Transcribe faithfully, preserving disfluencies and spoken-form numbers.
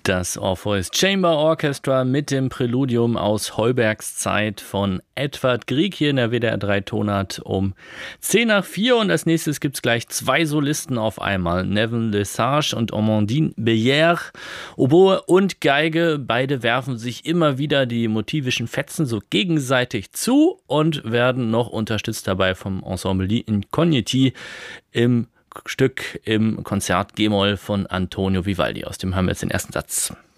Das Orpheus Chamber Orchestra mit dem Präludium aus Heubergs Zeit von Edvard Grieg hier in der W D R drei Tonart um zehn nach vier. Und als nächstes gibt es gleich zwei Solisten auf einmal. Nevin Lesage und Amandine Beyer. Oboe und Geige, beide werfen sich immer wieder die motivischen Fetzen so gegenseitig zu und werden noch unterstützt dabei vom Ensemble Die Incogniti im Stück im Konzert G-Moll von Antonio Vivaldi. Aus dem hören wir jetzt den ersten Satz.